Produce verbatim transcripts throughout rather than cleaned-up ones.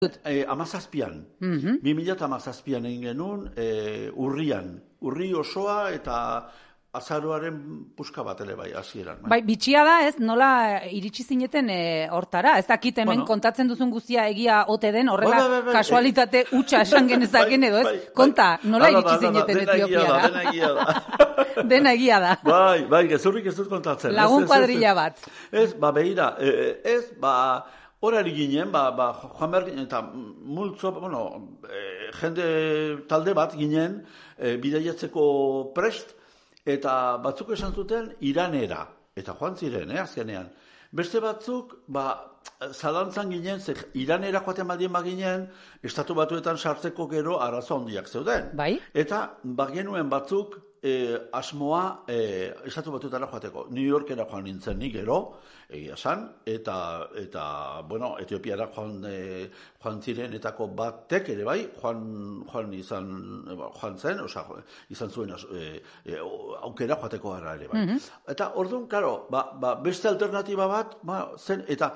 E, amazazpian, mm-hmm. bi mila eta amazazpian egin genuen e, urrian, urri osoa eta azaroaren puska bat ere bai, hasieran. Bai, bitxia da ez, nola iritsi zineten e, hortara, ez dakit hemen bueno, kontatzen duzun guztia egia ote den, horrela bai, bai, bai, kasualitate hutsa esan genezaken edo ez, bai, bai, konta, nola bai, iritsi zineten Etiopiara. Dena egia da, dena egia da. Bai, bai, gezurrik ez dut kontatzen. Lagun kuadrilla bat. Ez, ba, behira, ez, ba... Horari ginen, ba, ba, joan behar ginen, eta multzo, bueno, e, jende talde bat ginen, e, bidaiatzeko prest, eta batzuk esan zuten Iranera, eta joan ziren, eh, azkenean. Beste batzuk, ba, zalantzan ginen, ze Iranera joaten badien baginen, estatu batuetan sartzeko gero arazo handiak zeuden. Bai? Eta bagenuen batzuk, E, asmoa e, estatu batuetara joateko. New Yorkera joan nintzen nik gero, egia san, eta, eta bueno, Etiopiara joan, e, joan zirenetako batek ere bai, joan, joan izan, joan zen, oza, izan zuen e, e, aukera joateko gara ere bai. Mm-hmm. Eta orduan, karo, ba, ba, beste alternatiba bat, ba, zen, eta,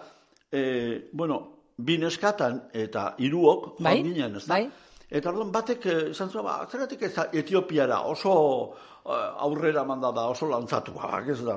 e, bueno, bineskatan eta hiruok joan bai? ginen, ez da? Bai? Eta orduan batek esan zuen, ba, zeratik ez da Etiopiara oso uh, aurrera manda da, oso lantzatuak, ez da,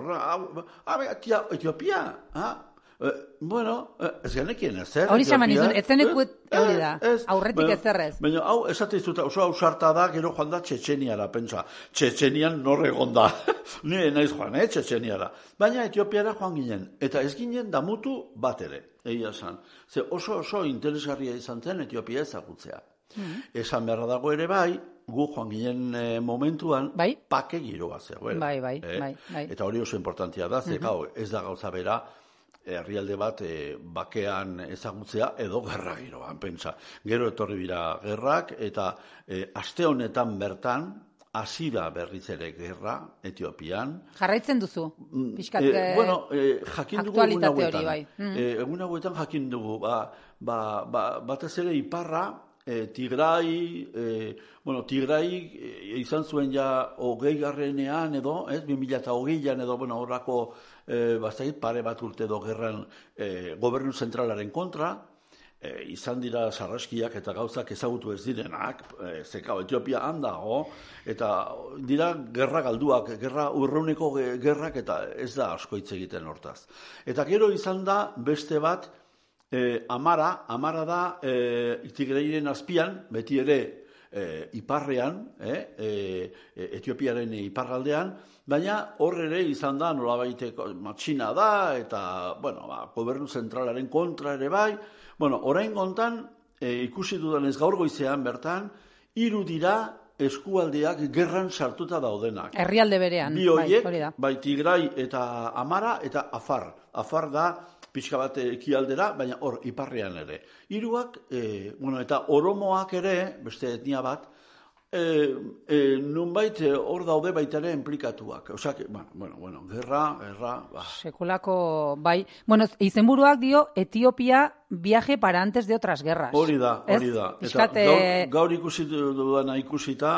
ah, tia, Etiopia, ha? Eh, bueno, eh, ez genekien ez, eh? Hori xaman izun, ez zenekuet hori da, aurretik ez zerrez. Baina, hau, esate izuta, oso ausarta da, gero joan da Txetxeniara, pentsa, Txetxenian norre gonda, nire naiz joan, eh, Txetxeniara. Baina Etiopiara joan ginen, eta ez ginen damutu bat ere, egia zan. Ze oso oso interesgarria izan zen Etiopia ezagutzea. Mm-hmm. Esan beharra dago ere bai, gu joan ginen e, momentuan, bai? Pake giroa zegoen. Bai, bai, eh? bai, bai. Eta hori oso importantia da, ze mm-hmm. ez da gauza bera, herrialde bat e, bakean ezagutzea edo gerra giroan, pentsa. Gero etorri bira gerrak, eta e, aste honetan bertan, hasi da berriz ere gerra Etiopian. Jarraitzen duzu? Piskat, e, bueno, e, jakin dugu egun hauetan. Hori, bai. Mm-hmm. e, egun hauetan jakin dugu, ba, ba, ba, batez ere iparra, E, Tigrai, e, bueno, Tigrai e, izan zuen ja hogei garrenean edo, ez, bi mila eta hogeian edo, bueno, horrako e, bazait pare bat urte edo gerran e, gobernu zentralaren kontra, e, izan dira sarraskiak eta gauzak ezagutu ez direnak, e, zekao, Etiopia handago, eta dira gerra galduak, gerra urruneko gerrak eta ez da asko hitz egiten hortaz. Eta gero izan da beste bat, Eh, amara, amara da eh, Tigreiren azpian, beti ere eh, iparrean, eh, eh, Etiopiaren iparraldean, baina hor ere izan da nolabaiteko matxina da, eta, bueno, ba, gobernu zentralaren kontra ere bai. Bueno, orain gontan, eh, ikusi dudanez gaur goizean bertan, hiru dira eskualdeak gerran sartuta daudenak. Herrialde berean, bi horiek, bai, hori da. Bai, Tigrai eta Amara eta Afar. Afar da pixka bat ekialdera, baina hor, iparrean ere. Hiruak, e, bueno, eta oromoak ere, beste etnia bat, e, e, nunbait hor daude baita ere enplikatuak. Osea, bueno, bueno, bueno, gerra, gerra, ba. Sekulako, bai. Bueno, izenburuak dio, Etiopia viaje para antes de otras guerras. Hori da, hori da. Eta Piskat, gaur, gaur ikusi dudana ikusita,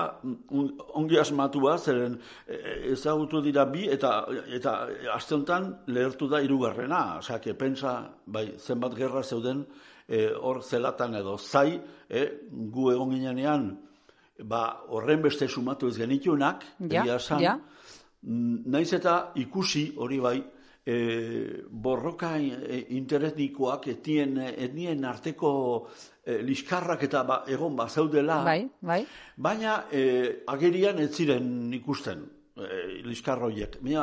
ongi asmatua, zeren ezagutu dira bi, eta eta aste honetan lehertu da hirugarrena. Osea, que pentsa, bai, zenbat gerra zeuden hor e, zelatan edo zai, e, gu egon ginenean, ba, horren beste sumatu ez genitunak, ja, egia san, ja. Naiz eta ikusi, hori bai, E, borroka interetnikoak etnien, etnien arteko e, liskarrak eta ba, egon bazaudela, bai, bai. Baina e, agerian ez ziren ikusten e, liskarroiek. Baina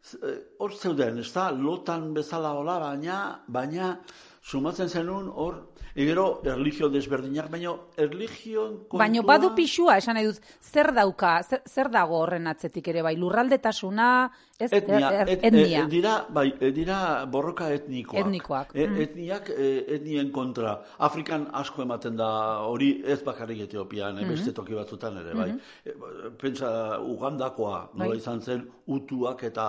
hor zeuden, ez da, lotan bezala hola, baina, baina sumatzen zenun hor, egero erlijio desberdinak, baina erlijioan kontua... Baina badu pixua, esan nahi dut, zer dauka, zer, zer dago horren atzetik ere, bai, lurraldetasuna, ez, etnia, er, et, etnia. Et, dira, bai, dira borroka etnikoak. Etnikoak. E, etniak e, etnien kontra. Afrikan asko ematen da, hori ez bakarrik Etiopian, mm-hmm. beste toki batzutan ere, bai. Mm-hmm. Pentsa, Ugandakoa, nola bai. Izan zen, utuak eta...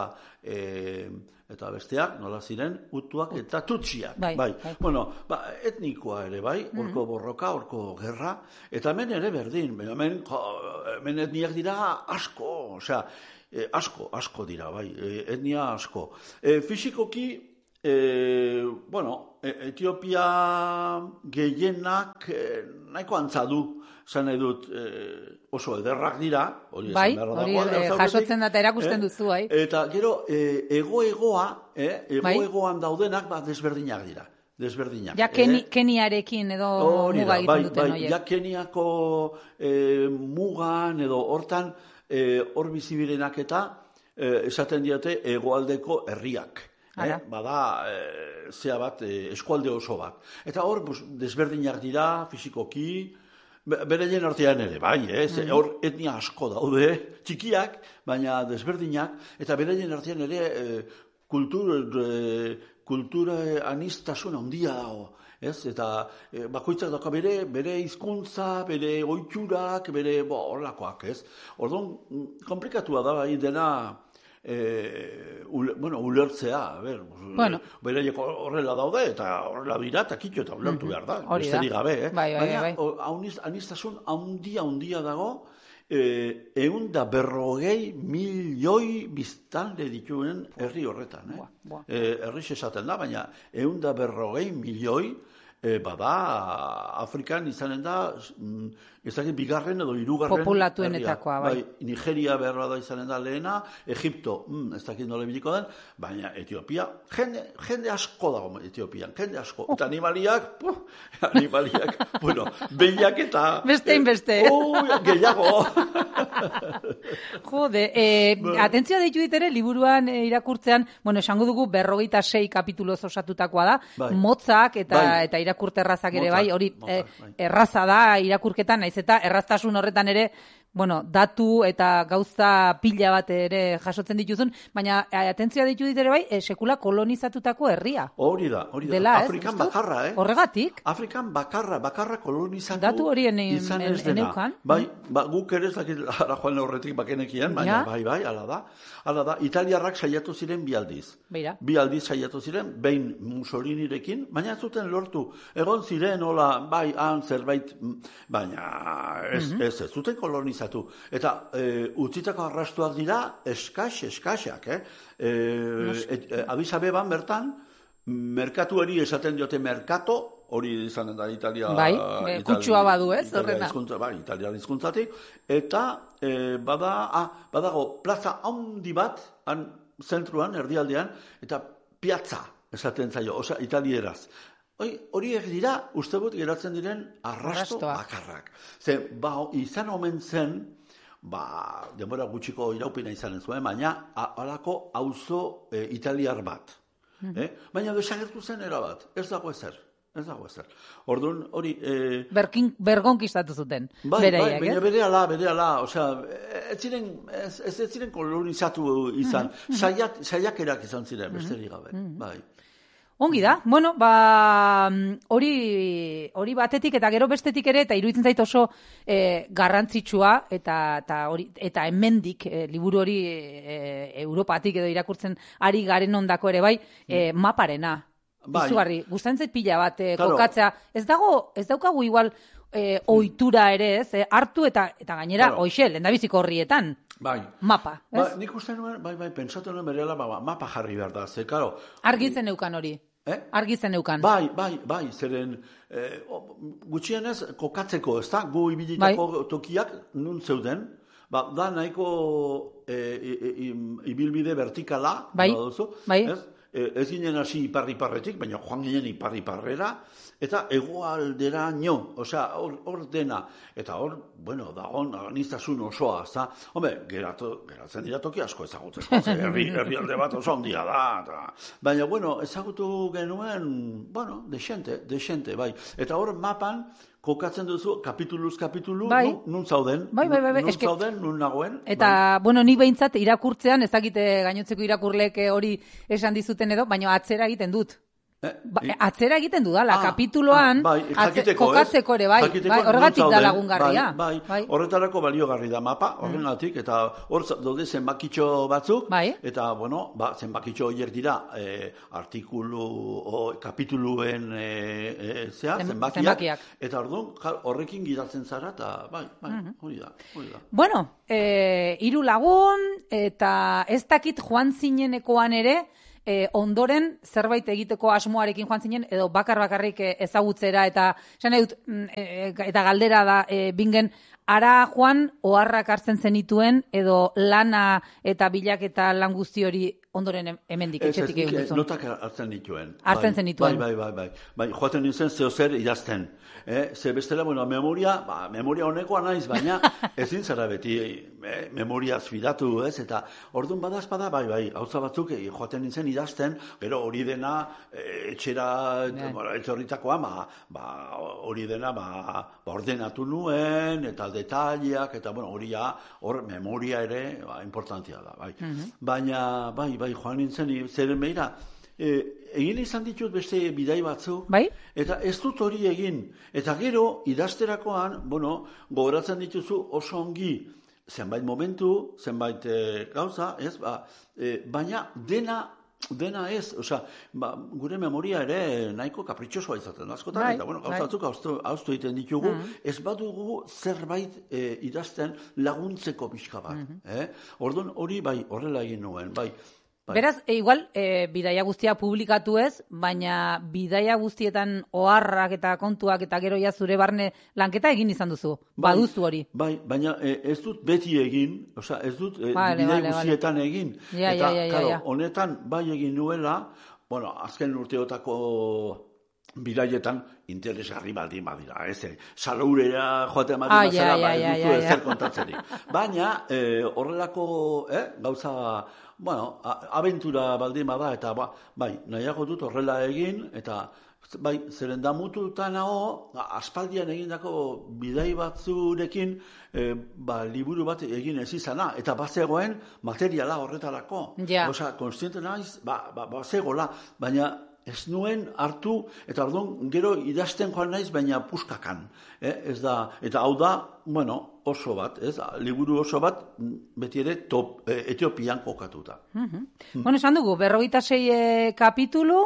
E, eta besteak, nola ziren, utuak eta tutsiak. Bai, bai. bai. Bueno, ba, etnikoa ere, bai, horko mm-hmm. borroka, horko gerra, eta hemen ere berdin, hemen, jo, hemen etniak dira asko, osea, eh, asko, asko dira, bai, eh, etnia asko. Eh, fisikoki, e, bueno, Etiopia gehienak e, nahiko antza du, zan nahi dut e, oso ederrak dira, hori bai, hori e, jasotzen da eta erakusten eh? duzu, bai. Eta gero, e, ego-egoa, eh? ego-egoan daudenak ba, desberdinak dira. Desberdinak. Ja Keni, eh? Keniarekin edo Hori muga da, egiten bai, duten bai, horiek. Ja Keniako e, mugan edo hortan e, hor bizibirenak eta e, esaten diote hegoaldeko herriak. Eh? Bada, e, zea bat, e, eskualde oso bat. Eta hor pues, desberdinak dira, fizikoki, bereien artean ere, bai, eh? Mm. Hor etnia asko daude, txikiak, baina desberdinak, eta bereien artean ere e, kultur, e, kultura anistasun handia dago. Ez? Eta e, bakoitzak dauka bere, bere hizkuntza, bere ohiturak, bere horlakoak, ez? Orduan, komplikatua da, bai, dena, e, ule, bueno, ulertzea, ber, bueno. beraiek horrela daude, eta horrela dira, eta kitxo eta ulertu behar da, besterik gabe, eh? Bai, bai, baina, bai. Baina, anistasun handia, handia dago, eh, egun da berrogei milioi biztanle dituen herri horretan, eh? Boa, boa. Eh, herri esaten da, baina egun da berrogei milioi E, bada, Afrikan izanen da, ez dakit bigarren edo hirugarren populatuenetakoa, bai. bai. Nigeria behar da izanen da lehena, Egipto, mm, ez dakit nola biliko den, baina Etiopia, jende, jende asko dago Etiopian, jende asko. Eta animaliak, puh, animaliak, bueno, behiak eta... Bestein beste. Ui, gehiago. Jode, eh, atentzioa deitu ditere, liburuan eh, irakurtzean, bueno, esango dugu berrogeita sei kapituloz osatutakoa da, bai. Motzak eta, bai. eta irakurte errazak ere, bai, hori eh, erraza da irakurketan, naiz eta erraztasun horretan ere, bueno, datu eta gauza pila bat ere jasotzen dituzun, baina atentzioa ditu ditere bai, e, sekula kolonizatutako herria. Hori da, hori da. Dela, Afrikan ez, bakarra, eh? Horregatik? Afrikan bakarra, bakarra kolonizatu datu horien izan ez dena. Eneukan? Bai, ba, guk ere ez dakit ara joan horretik bakenekien, baina ja? bai, bai, ala da. Ala da, italiarrak saiatu ziren bi aldiz. Beira. Bi aldiz saiatu ziren, behin Mussolinirekin, baina ez zuten lortu. Egon ziren, hola, bai, han zerbait, baina ez, mm-hmm. ez, ez zuten kolonizatu. Eta e, utzitako arrastuak dira eskas, eskasak, eh? E, et, e, Addis Abeban bertan, merkatuari esaten diote merkato, hori izanen da Italia... Bai, Itali, kutsua badu ez, horrena. Bai, Italia hizkuntzatik, eta e, bada, ah, badago plaza handi bat, han zentruan, erdialdean, eta piazza esaten zaio, osea, italieraz. Horiek dira, uste dut geratzen diren arrasto bakarrak. Ze, ba, izan omen zen, ba, denbora gutxiko iraupina izanen zuen, baina halako auzo e, italiar bat. Mm-hmm. eh? Baina desagertu zen era bat, ez dago ezer. Ez dago ezer. Orduan, hori... E... Berkin, bergonkistatu zuten. Bai, bereiak, bai, baina bere ala, bere ala, osea, ez ziren, ez, ez ziren kolonizatu izan, mm-hmm. saiak, saiakerak izan ziren, besterik gabe, mm-hmm. bai. Ongi da, bueno, ba, hori, hori batetik eta gero bestetik ere, eta iruditzen zait oso e, garrantzitsua, eta, eta, hori, eta hemendik e, liburu hori e, Europatik edo irakurtzen ari garen ondako ere bai, e, maparena. Bai. Izugarri, gustatzen zait pila bat e, claro. Kokatzea. Ez dago, ez daukagu igual e, ohitura ere, ez, e, hartu eta eta gainera, claro. Hoxe, lehendabiziko horrietan. Bai. Mapa, ez? Ba, nik uste nuen, bai, bai, pentsatu nuen berela, ba, mapa jarri behar da, ze, karo. Argitzen eukan hori. Eh? Argitzen eukan. Bai, bai, bai, zeren eh, gutxienez kokatzeko, ez da, gu ibilitako bai. Tokiak nun zeuden, ba, da nahiko eh, ibilbide vertikala, bai, duzu, bai. Ez? Ez ginen hasi iparri-parretik, baina joan ginen iparri-parrera, eta hegoaldera nio, osea, hor, hor dena. Eta hor, bueno, dagoen aniztasun osoa, za, hombre, geratu, geratzen dira toki asko ezagutzeko, herri, herri alde bat oso handia da. Ta. Baina, bueno, ezagutu genuen, bueno, desente, desente, bai. Eta hor mapan, kokatzen duzu, kapituluz kapitulu, bai. nun, nun zauden, bai, bai, bai, bai. nun Eske... zauden, nun nagoen. Eta, bai. Bueno, nik behintzat irakurtzean, ezagite gainotzeko irakurleek hori esan dizuten edo, baina atzera egiten dut. Eh? Ba, atzera egiten dudala, ah, jakapituloan, ah, bai, jakiteko, kokatzeko ere, bai, bai horregatik da lagungarria. Bai, bai. Horretarako baliogarri da mapa, horregatik, eta hor daude zenbakitxo batzuk, bai. Eta, bueno, ba, zenbakitxo horiek dira, eh, artikulu, o, kapituluen, eh, eh, zea, Zen, zenbakiak, zenbakiak, eta orduan, horrekin gidatzen zara, eta, bai, bai, uh-huh. hori da, hori da. Bueno, eh, hiru lagun, eta ez dakit joan zinenekoan ere, e, ondoren zerbait egiteko asmoarekin joan zinen, edo bakar-bakarrik ezagutzera, eta esan dut, e, eta galdera da, e, bingen, ara joan, oharrak hartzen zenituen, edo lana eta bilaketa lan guzti hori ondoren hemendik etxetik egin duzu. Notak hartzen dituen. Hartzen zenituen. Bai, bai, bai, bai. Bai, joaten nintzen zeo zer idazten. Eh? Ze bestela, bueno, memoria, ba, memoria honekoa naiz, baina ezin zara beti eh, memoria zbidatu, ez? Eta orduan badazpada, bai, bai, hauza batzuk eh, joaten nintzen idazten, gero hori dena eh, etxera, etorritakoa, ba, ba, hori dena, ba, ba, ordenatu nuen, eta detaileak, eta, bueno, hori ja, hor, memoria ere, ba, importantia da, bai. Uh-huh. Baina, bai, bai, joan nintzen, zeren behira, e, egin izan ditut beste bidai batzu, bai? Eta ez dut hori egin. Eta gero, idazterakoan, bueno, gogoratzen dituzu oso ongi, zenbait momentu, zenbait e, gauza, ez, ba, e, baina dena, dena ez, osea, ba, gure memoria ere nahiko kapritxosoa izaten askotan, bai, eta bueno, gauzatzuk bai. Auztu egiten ditugu, mm-hmm. ez badugu zerbait e, idazten laguntzeko pixka bat. Mm-hmm. Eh? Orduan hori bai, horrela egin nuen, bai. Bai. Beraz, e, igual, e, bidaia guztia publikatu ez, baina bidaia guztietan oharrak eta kontuak eta gero ja zure barne lanketa egin izan duzu, bai, baduzu hori. Bai, baina e, ez dut beti egin, osea, ez dut e, vale, bidai vale, guztietan vale. egin. Ja, eta, ja, ja, karo, ja. honetan bai egin nuela, bueno, azken urteotako bidaietan interesgarri baldin badira, ez, eh? Salaurera joatea baldin ah, bazera, ja, ja, bai, ja, duzu ja, ezer ja. kontatzerik. Baina, eh, horrelako, eh, gauza, bueno, abentura baldin bada, eta ba, bai, nahiago dut horrela egin, eta bai, zeren damututa nago, aspaldian egindako bidai batzurekin, eh, ba, liburu bat egin ez izana, eta bazegoen materiala horretarako. Ja. Osa, konstiente naiz, ba, ba, bazegola, baina ez nuen hartu, eta orduan gero idazten joan naiz, baina puskakan. Eh? Ez da, eta hau da, bueno, oso bat, ez? Liburu oso bat, beti ere top, eh, Etiopian kokatuta. Mm-hmm. Mm. Bueno, esan dugu, berrogeita sei eh, kapitulu,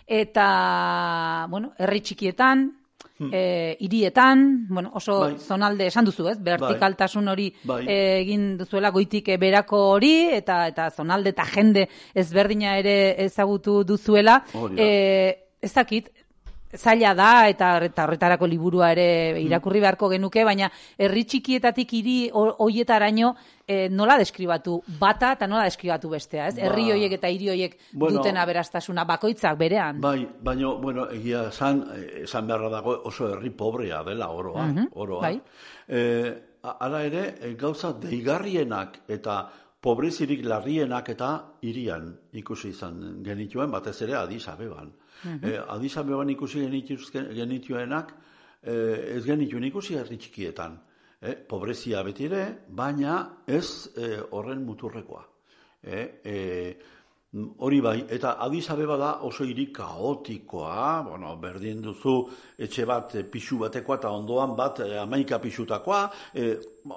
eta, bueno, herri txikietan, Hmm. E, irietan, bueno, oso bai. zonalde esan duzu, ez? Vertikaltasun hori bai. e, egin duzuela goitik berako hori, eta eta zonalde eta jende ezberdina ere ezagutu duzuela. E, ez dakit, zaila da, eta horretarako liburua ere irakurri beharko genuke, baina herri txikietatik hiri hoietaraino e, nola deskribatu bata eta nola deskribatu bestea, ez? Ba, herri hoiek eta hiri hoiek bueno, duten aberastasuna bakoitzak berean. Bai, baina, bueno, egia esan, esan beharra dago oso herri pobrea dela oroa. Uh-huh, oroa. Bai. E, ala ere, gauza deigarrienak eta pobrezirik larrienak eta hirian ikusi izan genituen, batez ere Addis Abeban. Uh-huh. Eh, Addis Abeban ikusi genituenak, eh, ez genituen ikusi herri txikietan. Eh, pobrezia beti ere, baina ez eh, horren muturrekoa. Eh, eh, hori bai, eta Addis Abeba da oso hiri kaotikoa, bueno, berdin duzu etxe bat eh, pixu batekoa eta ondoan bat eh, hamaika pixutakoa, eh,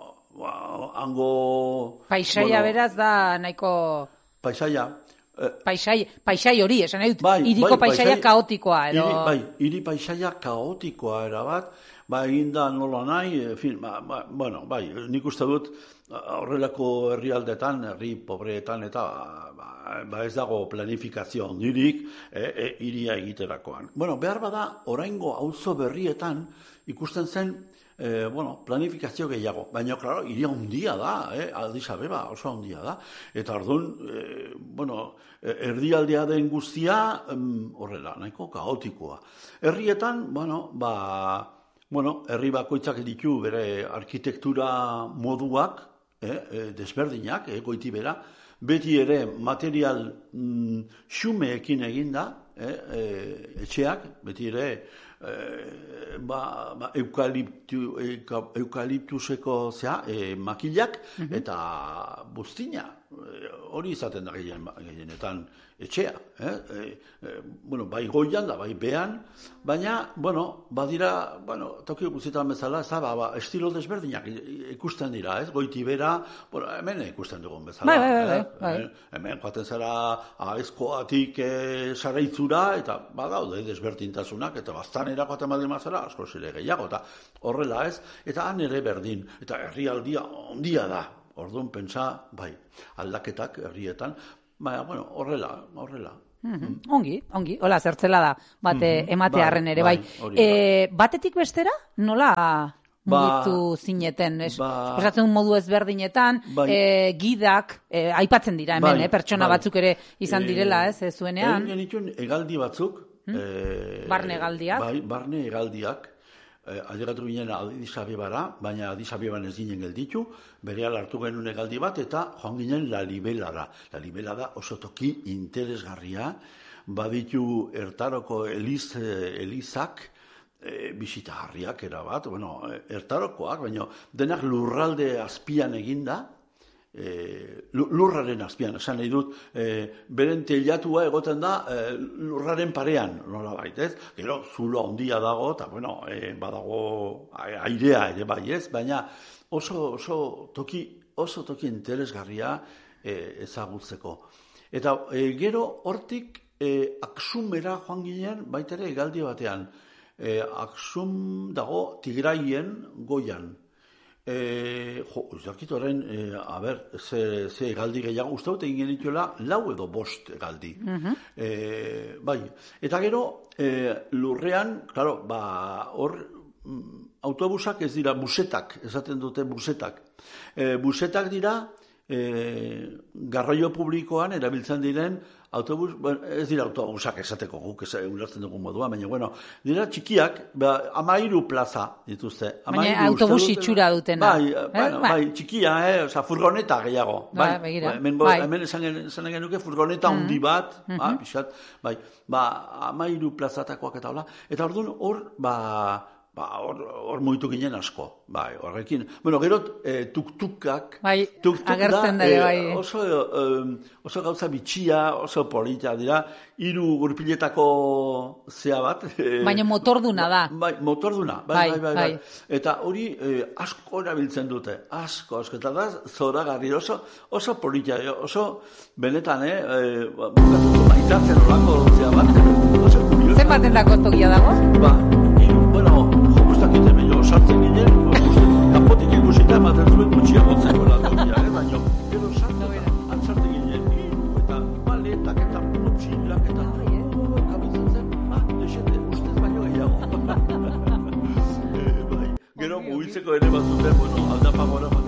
hango... Paisaia bueno, beraz da nahiko... Paisaia... Paisai, paisai hori, esan nahi dut, bai, iriko bai, paisaia paisai, kaotikoa, edo... Iri, bai, iri paisaia kaotikoa erabat, ba, eginda nola nahi, en fin, ba, ba, bueno, bai, nik uste dut, horrelako herrialdetan, herri pobreetan, eta ba, ba ez dago planifikazio ondirik, e, e, iria egiterakoan. Bueno, behar bada, oraingo auzo berrietan, ikusten zen, Eh, bueno, planifikazio gehiago, baina, klaro, iria handia da, eh? Addis Abeba oso handia da, eta orduan, eh, bueno, erdialdea den guztia, em, horrela, nahiko kaotikoa. Herrietan, bueno, ba, bueno, herri bakoitzak ditu bere arkitektura moduak, eh, desberdinak, eh, goiti bera, beti ere material mm, xumeekin eginda, eh, eh, etxeak, beti ere, Eh, ba, ba, eukaliptu, eukaliptuseko zea, eh, makilak uh-huh. eta buztina, eh, hori izaten da gehien, gehienetan etxea. Eh? Eh, eh, bueno, bai goian da, bai behan, baina, bueno, badira, bueno, toki guztietan bezala, ez da, ba, ba, estilo desberdinak ikusten dira, ez? Goiti bera, bueno, hemen ikusten dugun bezala. Bai, bai, bai, bai. Eh? Hemen joaten zara aizkoatik eh, saraitzura, eta badaude desberdintasunak, eta bastan erakoaten baldin mazera, asko zire gehiago, eta horrela ez, eta han ere berdin, eta herrialdia ondia da, orduan pentsa, bai, aldaketak herrietan, baina, bueno, horrela, horrela. Mm-hmm. Ongi, ongi, hola, zertzela da, bate mm-hmm. ematearren ere, bai. bai. E, batetik bestera, nola mugitu ba, zineten? Es, ba, Posatzen modu ezberdinetan, bai. e, gidak, e, aipatzen dira hemen, bai, eh, pertsona bai. batzuk ere izan direla, ez, ez zuenean. Egin genituen egaldi batzuk. Hmm? E, barne egaldiak. Bai, barne egaldiak. Eh, Ailegatu ginen Addis Abebara, baina Addis Abeban ez ginen gelditu, berehala hartu genuen egaldi bat, eta joan ginen La Libelara. La Libela da oso toki interesgarria, baditu Ertaroko eliz, elizak, e, bisitagarriak erabat, bueno, Ertarokoak, baina denak lurralde azpian eginda, E, lurraren azpian, esan nahi dut, e, beren teilatua egoten da e, lurraren parean, nola bait, ez? Gero, zulo handia dago, eta, bueno, e, badago airea ere bai, ez? Baina oso, oso toki, oso toki interesgarria e, ezagutzeko. Eta e, gero, hortik, e, Aksumera joan ginen, baitere, egaldi batean. E, Aksum dago Tigraien goian. E, jo, uzakit horren, e, a ber, ze, ze galdi gehiago, uste dut egin genituela lau edo bost galdi. Uh-huh. E, bai, eta gero, e, lurrean, claro, ba, hor, autobusak ez dira, busetak, esaten dute busetak. E, busetak dira, e, garraio publikoan erabiltzen diren, autobus, bueno, ez dira autobusak esateko guk, ez ulertzen dugun modua, baina, bueno, dira txikiak, ba, amairu plaza dituzte. Baina autobus itxura dutena. Bai, eh? bueno, bai, bai, txikia, eh? Osa, furgoneta gehiago. Bai, bai, bai, hemen, bai. hemen esan, esan genuke furgoneta mm-hmm. handi bat, mm-hmm. ah, pixat, bai, ba, amairu plazatakoak eta hola. Eta orduan hor, ba, ba, hor, hor moitu ginen asko, bai, horrekin. Bueno, gero, eh, tuk-tukak, bai, tuk-tuk agertzen da, eh, bai. oso, eh, oso gauza bitxia, oso polita dira, hiru gurpiletako zea bat. Eh, Baina motorduna da. Bai, motorduna, bai, bai, bai. bai, bai. Eta hori eh, asko erabiltzen dute, asko, asko, eta da, zoragarri, oso, oso polita, oso benetan, eh, eh bukatuko maitatzen olako zea bat, oso kurioso. Zer baten dako tokia dago? Ba, bueno, jokuztak iten bello, sartzen ginen, kapotik egusita ematen zuen gutxia gotzeko latokia, eh? Baina, gero sartzen, antzartzen ginen, eta maletak eta motxilak eta kabitzen zen, ba, desente, ustez baino gehiago. e, bai. Gero, mugitzeko ere bat zuten, bueno, aldapagora bat